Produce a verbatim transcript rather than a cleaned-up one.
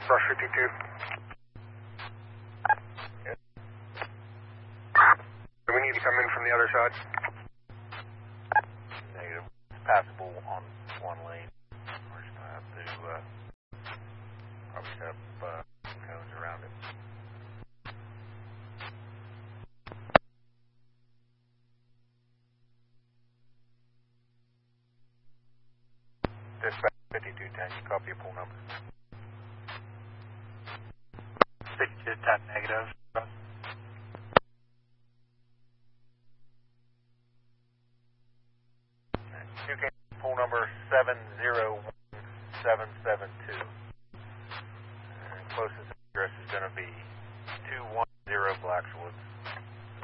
Brush fifty-two. Yes. Do we need to come in from the other side? Negative. Passable on one lane. We're just going to have to uh, probably set up uh, some cones around it. Dispatch fifty-two ten, you copy your pool number. fifty-two ten negative. two K pool number seven zero one seven seven two. And closest address is going to be two one zero Blackswoods.